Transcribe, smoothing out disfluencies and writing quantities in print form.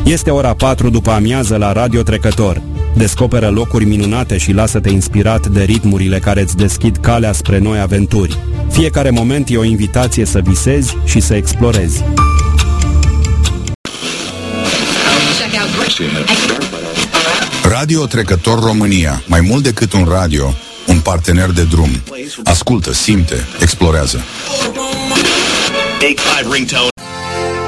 Este ora 4 după amiază la Radio Trecător. Descoperă locuri minunate și lasă-te inspirat de ritmurile care îți deschid calea spre noi aventuri. Fiecare moment e o invitație să visezi și să explorezi. Radio Trecător România. Mai mult decât un radio, un partener de drum. Ascultă, simte, explorează.